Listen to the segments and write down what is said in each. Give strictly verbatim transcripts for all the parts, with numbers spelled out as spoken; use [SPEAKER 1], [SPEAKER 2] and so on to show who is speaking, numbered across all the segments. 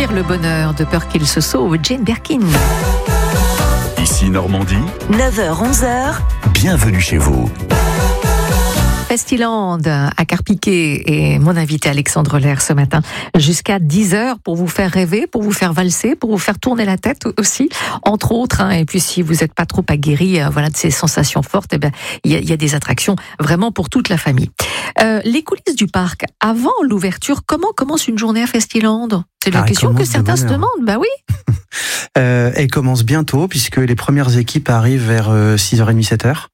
[SPEAKER 1] Fuir le bonheur de peur qu'il se sauve, Jane Birkin.
[SPEAKER 2] Ici Normandie,
[SPEAKER 3] neuf heures onze heures.
[SPEAKER 2] Bienvenue chez vous.
[SPEAKER 1] Festiland à Carpiquet et mon invité Alexandre Lerre ce matin jusqu'à dix heures pour vous faire rêver, pour vous faire valser, pour vous faire tourner la tête aussi, entre autres. Hein. Et puis si vous n'êtes pas trop aguerri, euh, voilà, de ces sensations fortes, eh bien il y, y a des attractions vraiment pour toute la famille. Euh, les coulisses du parc avant l'ouverture, comment commence une journée à Festiland ? C'est la
[SPEAKER 4] Ah,
[SPEAKER 1] question que certains se demandent. Bah oui.
[SPEAKER 4] euh, elle commence bientôt puisque les premières équipes arrivent vers euh, six heures trente, sept heures.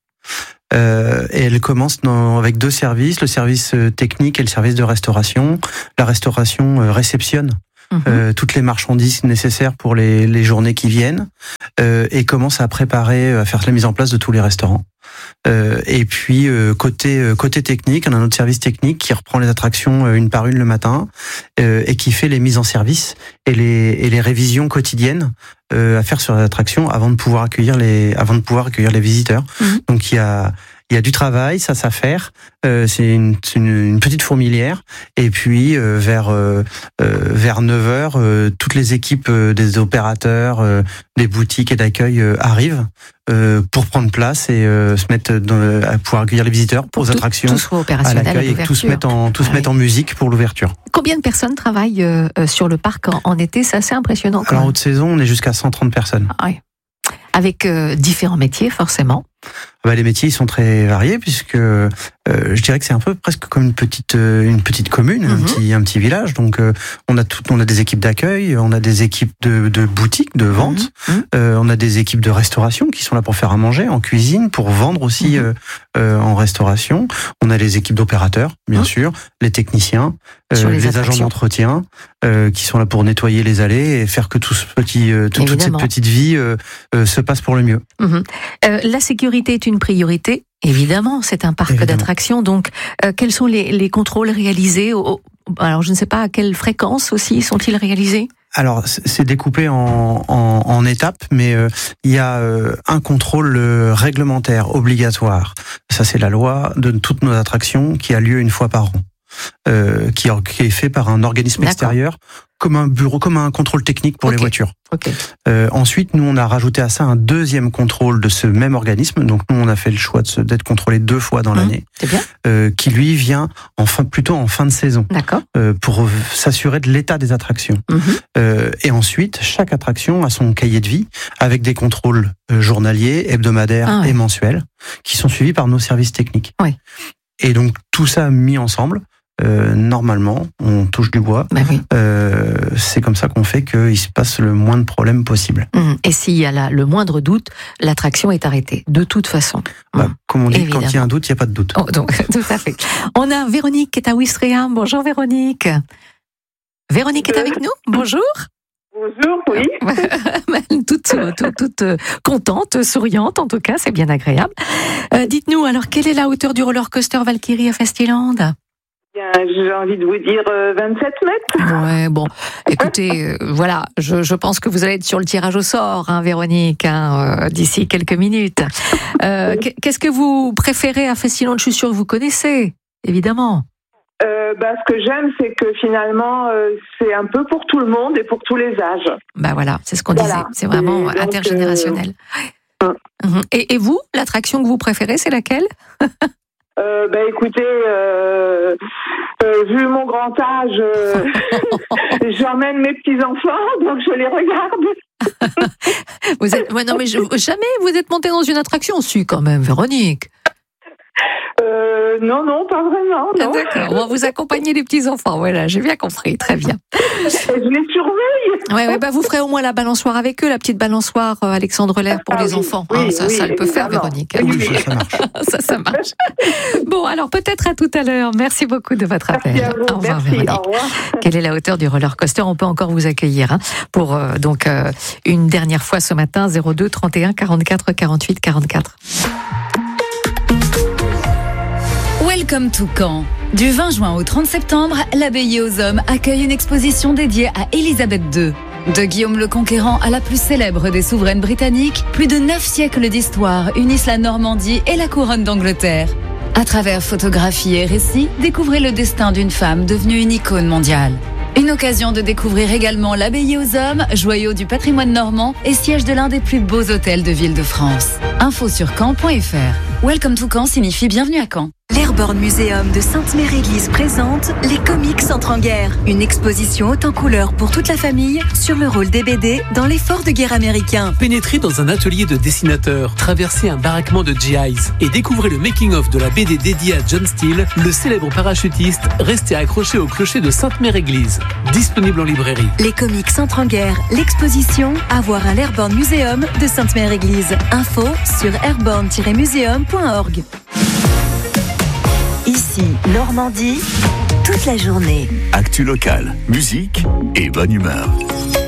[SPEAKER 4] Euh, et elle commence dans, avec deux services, le service technique et le service de restauration. La restauration euh, réceptionne mmh. euh, toutes les marchandises nécessaires pour les, les journées qui viennent euh, et commence à préparer, à faire la mise en place de tous les restaurants. Euh, et puis euh, côté euh, côté technique, on a notre service technique qui reprend les attractions euh, une par une le matin euh, et qui fait les mises en service et les et les révisions quotidiennes euh, à faire sur les attractions avant de pouvoir accueillir les avant de pouvoir accueillir les visiteurs. Mmh. Donc il y a Il y a du travail, ça, ça faire. Euh, c'est une, une, une petite fourmilière. Et puis euh, vers euh, euh, vers neuf heures, euh, toutes les équipes euh, des opérateurs, euh, des boutiques et d'accueil euh, arrivent euh, pour prendre place et euh, se mettre dans, à pouvoir accueillir les visiteurs pour aux tout, attractions,
[SPEAKER 1] tout soit opérationnel
[SPEAKER 4] à l'accueil, et que tout se mette en tout ah, se mette oui. en musique pour l'ouverture.
[SPEAKER 1] Combien de personnes travaillent euh, sur le parc en, en été ? C'est assez impressionnant.
[SPEAKER 4] Alors en haute saison, on est jusqu'à cent trente personnes.
[SPEAKER 1] Ah, oui. Avec euh, différents métiers, forcément.
[SPEAKER 4] Bah, les métiers ils sont très variés puisque euh, je dirais que c'est un peu presque comme une petite euh, une petite commune, mm-hmm. un petit un petit village. Donc euh, on a tout, on a des équipes d'accueil, on a des équipes de de boutiques, de vente, mm-hmm. euh, on a des équipes de restauration qui sont là pour faire à manger, en cuisine, pour vendre aussi mm-hmm. euh, euh, en restauration. On a les équipes d'opérateurs, bien mm-hmm. sûr, les techniciens, euh, les, les agents d'entretien euh, qui sont là pour nettoyer les allées et faire que tout ce petit euh, tout, toute cette petite vie euh, euh, se passe pour le mieux.
[SPEAKER 1] Mm-hmm. Euh, la sécurité est une priorité, évidemment, c'est un parc évidemment. d'attractions, donc euh, quels sont les, les contrôles réalisés au, alors je ne sais pas à quelle fréquence aussi sont-ils réalisés ?
[SPEAKER 4] Alors c'est découpé en, en, en étapes, mais euh, il y a euh, un contrôle euh, réglementaire obligatoire, ça c'est la loi de toutes nos attractions qui a lieu une fois par an. Euh, qui, qui est fait par un organisme D'accord. extérieur, comme un bureau, comme un contrôle technique pour okay. les voitures.
[SPEAKER 1] Okay.
[SPEAKER 4] Euh, ensuite, nous, on a rajouté à ça un deuxième contrôle de ce même organisme. Donc, nous, on a fait le choix de se, d'être contrôlé deux fois dans mmh, l'année,
[SPEAKER 1] c'est bien.
[SPEAKER 4] Euh, qui lui vient en fin, plutôt en fin de saison,
[SPEAKER 1] D'accord.
[SPEAKER 4] Euh, pour s'assurer de l'état des attractions. Mmh. Euh, et ensuite, chaque attraction a son cahier de vie avec des contrôles euh, journaliers, hebdomadaires ah, ouais. et mensuels, qui sont suivis par nos services techniques.
[SPEAKER 1] Ouais.
[SPEAKER 4] Et donc, tout ça mis ensemble. Euh, normalement, on touche du bois.
[SPEAKER 1] Bah oui.
[SPEAKER 4] euh, c'est comme ça qu'on fait qu'il se passe le moins de problèmes possible.
[SPEAKER 1] Mmh. Et s'il y a la, le moindre doute, l'attraction est arrêtée, de toute façon.
[SPEAKER 4] Bah, mmh. Comme on dit,
[SPEAKER 1] Évidemment.
[SPEAKER 4] Quand il y a un doute, il n'y a pas de doute.
[SPEAKER 1] Oh, donc, tout à fait. On a Véronique qui est à Ouistreham. Bonjour Véronique. Véronique est avec nous. Bonjour.
[SPEAKER 5] Bonjour, oui.
[SPEAKER 1] toute, toute, toute contente, souriante, en tout cas, c'est bien agréable. Euh, dites-nous, alors, quelle est la hauteur du roller coaster Valkyrie à Festiland ?
[SPEAKER 5] Bien, j'ai envie de vous dire euh, vingt-sept mètres.
[SPEAKER 1] Ouais, bon, écoutez, euh, voilà, je, je pense que vous allez être sur le tirage au sort, hein, Véronique, hein, euh, d'ici quelques minutes. Euh, qu'est-ce que vous préférez à Festiland ? Je suis sûre que vous connaissez, évidemment.
[SPEAKER 5] Euh, bah, ce que j'aime, c'est que finalement, euh, c'est un peu pour tout le monde et pour tous les âges.
[SPEAKER 1] Bah voilà, c'est ce qu'on voilà. disait, c'est vraiment donc, intergénérationnel. Euh... Et, et vous, l'attraction que vous préférez, c'est laquelle ?
[SPEAKER 5] Euh, bah écoutez, euh, euh, vu mon grand âge, euh, j'emmène mes petits-enfants, donc je les regarde.
[SPEAKER 1] Vous êtes, ouais, non mais je, jamais vous êtes montée dans une attraction, si quand même, Véronique.
[SPEAKER 5] Euh, non, non, pas vraiment. Non.
[SPEAKER 1] D'accord, on va vous accompagner les petits-enfants, voilà, j'ai bien compris, très bien.
[SPEAKER 5] Je les surveille.
[SPEAKER 1] Ouais, ouais, bah vous ferez au moins la balançoire avec eux, la petite balançoire euh, Alexandre Lerre pour ah, les oui, enfants.
[SPEAKER 5] Oui,
[SPEAKER 1] hein, ça,
[SPEAKER 5] oui,
[SPEAKER 1] ça le peut faire, Véronique.
[SPEAKER 4] Oui, oui, ça marche.
[SPEAKER 1] ça, ça marche. Bon, alors peut-être à tout à l'heure. Merci beaucoup de votre appel.
[SPEAKER 5] Merci à vous.
[SPEAKER 1] Au revoir,
[SPEAKER 5] Merci,
[SPEAKER 1] Véronique.
[SPEAKER 5] au revoir.
[SPEAKER 1] Quelle est la hauteur du roller coaster ? On peut encore vous accueillir hein, pour euh, donc euh, une dernière fois ce matin, zéro deux trente et un quarante-quatre quarante-huit quarante-quatre.
[SPEAKER 6] Welcome to Caen. Du vingt juin au trente septembre, l'Abbaye aux Hommes accueille une exposition dédiée à Élisabeth deux. De Guillaume le Conquérant à la plus célèbre des souveraines britanniques, plus de neuf siècles d'histoire unissent la Normandie et la couronne d'Angleterre. À travers photographies et récits, découvrez le destin d'une femme devenue une icône mondiale. Une occasion de découvrir également l'abbaye aux hommes, joyau du patrimoine normand et siège de l'un des plus beaux hôtels de ville de France. Info sur caen point f r. Welcome to Caen signifie bienvenue à Caen.
[SPEAKER 3] L'Airborne Museum de Sainte-Mère-Église présente Les Comics Entrent en guerre. Une exposition haute en couleurs pour toute la famille sur le rôle des B D dans l'effort de guerre américain.
[SPEAKER 7] Pénétrez dans un atelier de dessinateur, traversez un baraquement de G Is et découvrez le making-of de la B D dédiée à John Steele, le célèbre parachutiste resté accroché au clocher de Sainte-Mère-Église. Disponible en librairie.
[SPEAKER 3] Les Comics Entrent en guerre. L'exposition à voir à l'Airborne Museum de Sainte-Mère-Église. Info sur airborne tiret museum point org. Ici, Normandie, toute la journée.
[SPEAKER 2] Actu locale, musique et bonne humeur.